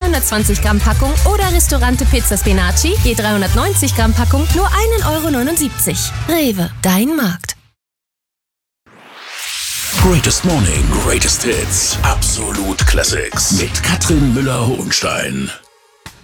320 Gramm Packung oder Ristorante Pizza Spinaci, je 390 Gramm Packung nur 1,79 €. Rewe, dein Markt. Greatest Morning, Greatest Hits. Absolut Classics. Mit Katrin Müller-Hohenstein.